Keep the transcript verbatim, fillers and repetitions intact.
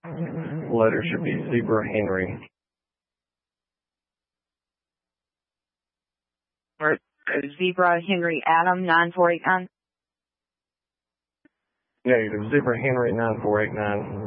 Letter should be Zebra Henry. Or Zebra Henry Adam nine four eight nine. Yeah, Zebra Henry nine four eight nine.